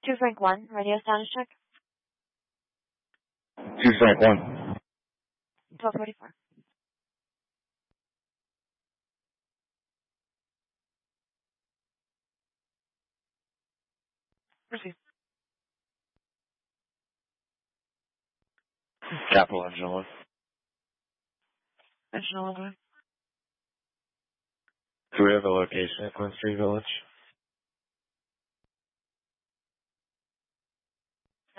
2 Frank 1, radio status check. 2 Frank 1. 1244. Proceed. Capital Angela. National Illinois. Do we have a location at Quincy Village? Yeah.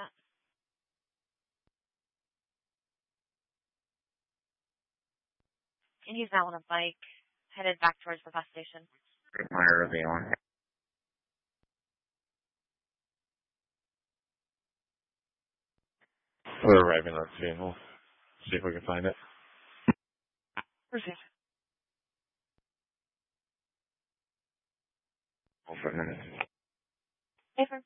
And he's now on a bike, headed back towards the bus station. Meyer of the on. We're arriving on scene. We'll see if we can find it. Proceed. Hold for a minute. Paper.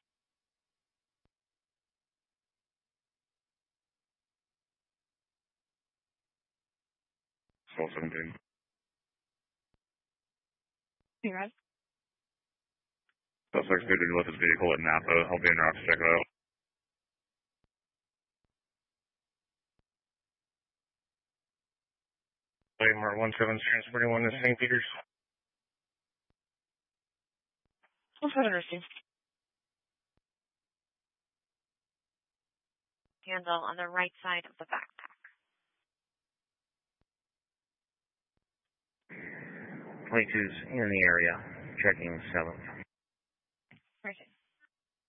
1217. You right? Suspect's good to with his vehicle at Napa. I'll be in route to check it out. Mark 17 transporting one to St. Peter's. What's that understand? Handle on the right side of the backpack. 22's in the area, checking 7